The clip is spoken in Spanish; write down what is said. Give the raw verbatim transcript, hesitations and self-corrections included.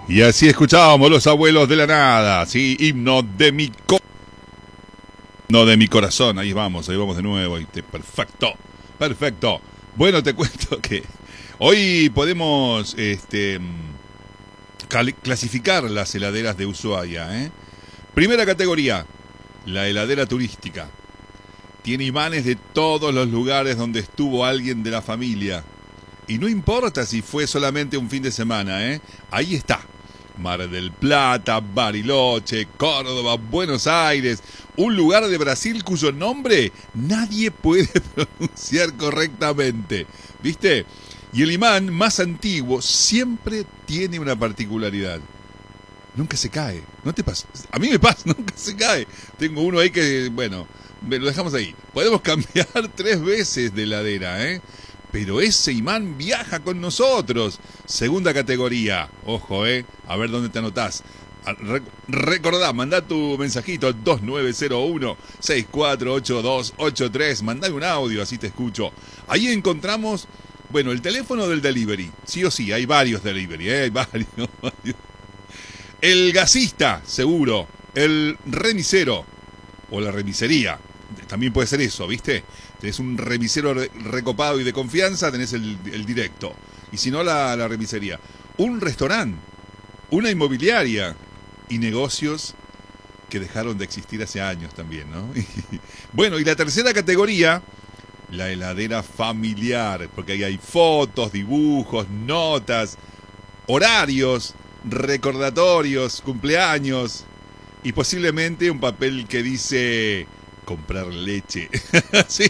Y así escuchábamos Los Abuelos de la Nada, sí, himno de mi co no de mi corazón. Ahí vamos, ahí vamos de nuevo. Perfecto, perfecto. Bueno, te cuento que hoy podemos este, clasificar las heladeras de Ushuaia, ¿eh? Primera categoría, la heladera turística. Tiene imanes de todos los lugares donde estuvo alguien de la familia. Y no importa si fue solamente un fin de semana, ¿eh? Ahí está. Mar del Plata, Bariloche, Córdoba, Buenos Aires, un lugar de Brasil cuyo nombre nadie puede pronunciar correctamente. ¿Viste? Y el imán más antiguo siempre tiene una particularidad. Nunca se cae. ¿No te pasa? A mí me pasa, nunca se cae. Tengo uno ahí que, bueno, lo dejamos ahí. Podemos cambiar tres veces de heladera, ¿eh? Pero ese imán viaja con nosotros. Segunda categoría. Ojo, ¿eh? A ver dónde te anotás. Re- recordá, mandá tu mensajito dos nueve cero uno, seis cuatro ocho dos ocho tres. Mandame un audio, así te escucho. Ahí encontramos, bueno, el teléfono del delivery. Sí o sí, hay varios delivery, ¿eh? Hay varios, varios. El gasista, seguro. El remisero. O la remisería. También puede ser eso, ¿viste? Tenés un remisero re- recopado y de confianza, tenés el, el directo. Y si no, la, la remisería. Un restaurante, una inmobiliaria y negocios que dejaron de existir hace años también, ¿no? Bueno, y la tercera categoría, la heladera familiar, porque ahí hay fotos, dibujos, notas, horarios, recordatorios, cumpleaños y posiblemente un papel que dice comprar leche. Sí,